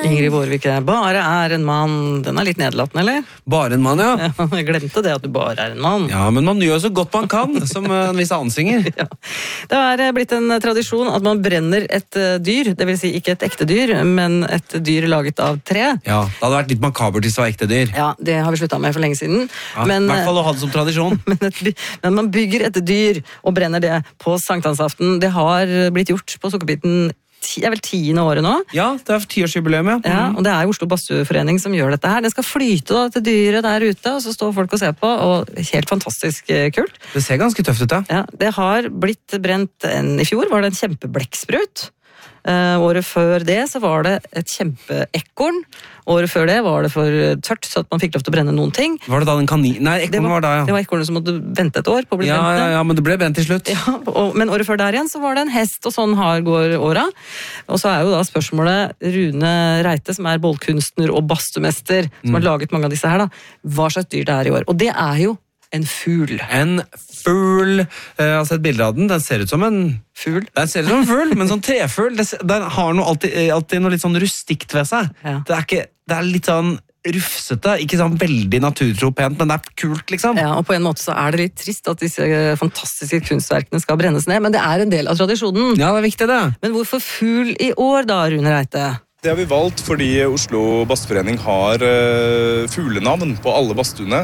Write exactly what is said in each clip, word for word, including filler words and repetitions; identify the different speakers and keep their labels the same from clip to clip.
Speaker 1: Ingrid Vårvik, bare er en mann. Den er litt nedlatende, eller?
Speaker 2: Bare en mann, ja.
Speaker 1: Ja, jeg glemte det at du bare er en mann.
Speaker 2: Ja, men man gjør så godt man kan, som en viss annen synger.
Speaker 1: Ja. Det er blitt en tradisjon at man brenner et dyr, det vil si ikke et ekte dyr, men et dyr laget av tre.
Speaker 2: Ja, det hadde vært litt makabert hvis det var ekte dyr.
Speaker 1: Ja, det har vi sluttet med for lenge siden.
Speaker 2: Ja, men, I hvert fall å ha det som tradisjon.
Speaker 1: Men, et, men man bygger et dyr og brenner det på sankthansaften. Det har blitt gjort på Sukkerbiten, det er vel tiende året nå?
Speaker 2: Ja, det er tiårsjubileum, ja.
Speaker 1: Mm. Ja, og det er jo Oslo Badstueforening som gjør dette her. Den skal flyte da, til dyret der ute, og så står folk og ser på, og helt fantastisk kult.
Speaker 2: Det ser ganske tøft ut, ja.
Speaker 1: Ja, det har blitt brent en, i fjor var det en kjempeblekksprut. Uh, året før det så var det et kjempeekkorn. Året før det var det for tørt, så at man fikk lov til å brenne noen ting.
Speaker 2: Var det da den kanin? Nei, ekkorn var, var da, ja.
Speaker 1: Det var ekkornet som måtte vente et år på å bli
Speaker 2: ja,
Speaker 1: brent.
Speaker 2: Ja, ja, men det ble brent til slutt.
Speaker 1: Ja, og, men året før der igjen så var det en hest, og sånn har går åra. Og så er jo da spørsmålet Rune Reite, som er bollkunstner og badstumester, som mm. har laget mange av disse her da. Hva slags dyr det er i år? Og det er jo en fugl.
Speaker 2: En fugl. Jeg har sett bilder av den. Den ser ut som en
Speaker 1: fugl.
Speaker 2: Den ser ut som en fugl, men sånn trefugl. Den har noe alltid, alltid noe litt sånn rustikt ved seg.
Speaker 1: Ja.
Speaker 2: Det er ikke, det er litt sånn rufsete, ikke sånn veldig naturtro pent, men det er kult, liksom.
Speaker 1: Ja, og på en måte så er det litt trist at disse fantastiske kunstverkene skal brennes ned, men det er en del av tradisjonen.
Speaker 2: Ja, det er viktig det.
Speaker 1: Men hvorfor fugl i år da, Rune Reite?
Speaker 3: Det har vi valgt fordi Oslo Badstueforening har uh, fuglenavn på alle badstuene,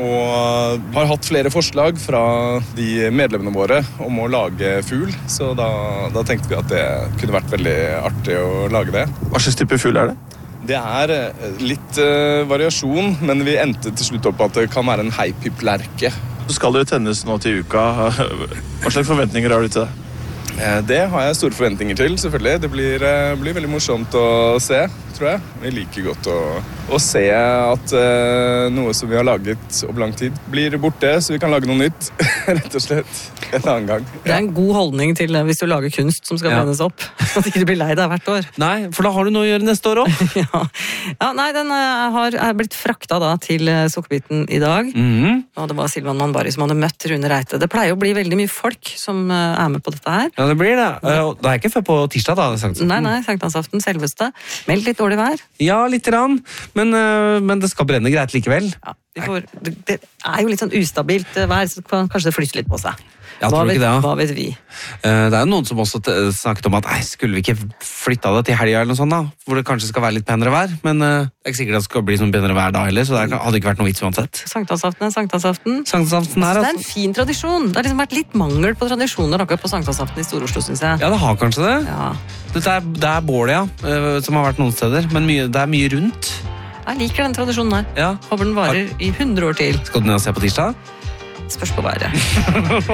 Speaker 3: og har hatt flere forslag fra de medlemmene våre om å lage fugl, så da, da tenkte vi at det kunne vært veldig artig å lage det.
Speaker 4: Hva slags type fugl er det?
Speaker 3: Det er litt uh, variasjon, men vi endte til slutt opp at det kan være en heipiplerke.
Speaker 4: Så skal det jo tennes nå til uka. Hva slags forventninger har du til det?
Speaker 3: Det har jeg store forventninger til, selvfølgelig. Det blir, blir veldig morsomt å se, tror jeg. Vi liker godt å, å se at uh, noe som vi har laget over lang tid blir borte, så vi kan lage noe nytt, rett og slett, en annen gang. Ja.
Speaker 1: Det er en god holdning til hvis du lager kunst som skal brennes ja. opp, så at ikke du blir lei deg hvert år.
Speaker 2: Nei, for da har du noe å gjøre neste år også.
Speaker 1: ja. ja, nei, den uh, har er blitt frakta da til uh, Sukkerbiten i dag,
Speaker 2: mm-hmm.
Speaker 1: og det var Silvan Manbari som hadde møtt Rune Reite. Det pleier å bli veldig mye folk som uh, er med på dette her.
Speaker 2: Ja, det blir det. Uh, det er ikke før på tirsdag da, det
Speaker 1: Nei, nei, sankthansaften, selveste. Meldt litt dårlig vær.
Speaker 2: Ja, litt rann, men, uh, men det skal brenne greit likevel.
Speaker 1: Ja, de får, det, det er jo litt sånn ustabilt vær, så kanskje det flytter litt på seg.
Speaker 2: Ja,
Speaker 1: hva, vet,
Speaker 2: det, ja.
Speaker 1: hva vet vi?
Speaker 2: Uh, det er jo noen som også snakket om at ei, skulle vi ikke flytta det til helga eller noe sånt da, hvor det kanskje skal være litt penere vær, men uh, det er ikke sikkert at det skal bli sånn penere vær da heller, så det hadde ikke vært noe vits uansett.
Speaker 1: Sankthansaften er sankthansaften.
Speaker 2: Sankthansaften er,
Speaker 1: altså. Det er en fin tradisjon. Det har liksom vært litt mangel på tradisjoner akkurat på sankthansaften i Stor-Oslo, synes jeg.
Speaker 2: Ja, det har kanskje det.
Speaker 1: Ja.
Speaker 2: Det er, det er bålet, ja, uh, som har vært noen steder, men mye, det er mye rundt.
Speaker 1: Jeg liker den tradisjonen her.
Speaker 2: Ja.
Speaker 1: Håper den varer i hundre år til.
Speaker 2: Skal du ned og se på tirsdag?
Speaker 1: Spørs på været.